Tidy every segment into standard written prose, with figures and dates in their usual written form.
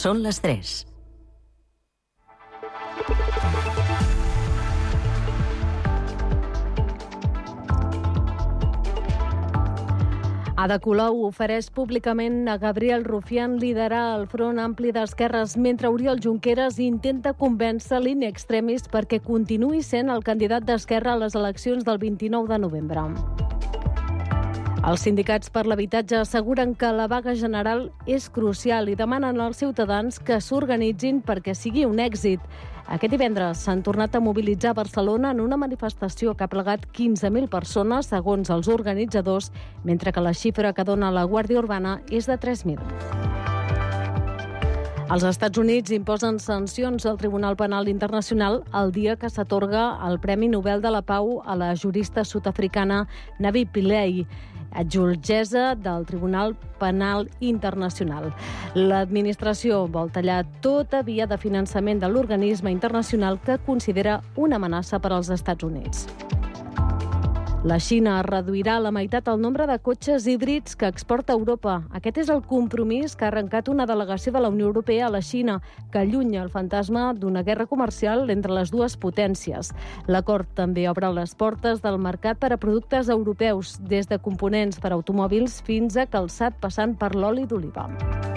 Són les 3. Ada Colau ofereix públicament a Gabriel Rufián liderar el Front Ampli d'Esquerres, mentre Oriol Junqueras intenta convèncer l'in extremis perquè continuï sent el candidat d'Esquerra a les eleccions del 29 de novembre. Els sindicats per l'habitatge asseguren que la vaga general és crucial i demanen als ciutadans que s'organitzin perquè sigui un èxit. Aquest divendres s'han tornat a mobilitzar a Barcelona en una manifestació que ha plegat 15.000 persones, segons els organitzadors, mentre que la xifra que dona la Guàrdia Urbana és de 3.000. Els Estats Units imposen sancions al Tribunal Penal Internacional el dia que s'atorga el Premi Nobel de la Pau a la jurista sud-africana Navi Pillay, jutgessa del Tribunal Penal Internacional. L'administració vol tallar tota via de finançament de l'organisme internacional que considera una amenaça per als Estats Units. La Xina reduirà a la meitat el nombre de cotxes híbrids que exporta a Europa. Aquest és el compromís que ha arrencat una delegació de la Unió Europea a la Xina, que allunya el fantasma d'una guerra comercial entre les dues potències. L'acord també obre les portes del mercat per a productes europeus, des de components per a automòbils fins a calçat passant per l'oli d'oliva.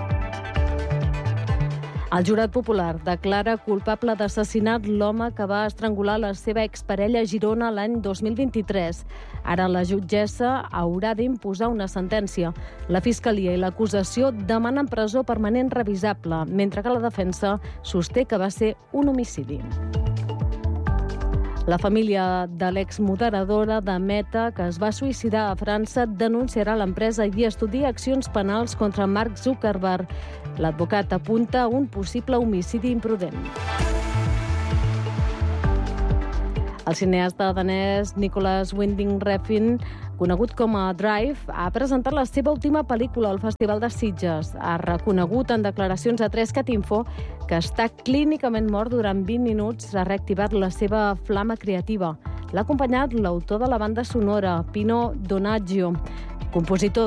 El jurat popular declara culpable d'assassinat l'home que va estrangular la seva exparella a Girona l'any 2023. Ara la jutgessa haurà d'imposar una sentència. La Fiscalia i l'acusació demanen presó permanent revisable, mentre que la defensa sosté que va ser un homicidi. La família de l'exmoderadora de Meta, que es va suïcidar a França, denunciarà l'empresa i estudia accions penals contra Mark Zuckerberg. L'advocat apunta a un possible homicidi imprudent. El cineasta danès Nicolas Winding Refn, conegut com a Drive, ha presentat la seva última pel·lícula al Festival de Sitges. Ha reconegut en declaracions a 3CAT-Info que està clínicament mort durant 20 minuts, ha reactivat la seva flama creativa. L'ha acompanyat l'autor de la banda sonora, Pino Donaggio, compositor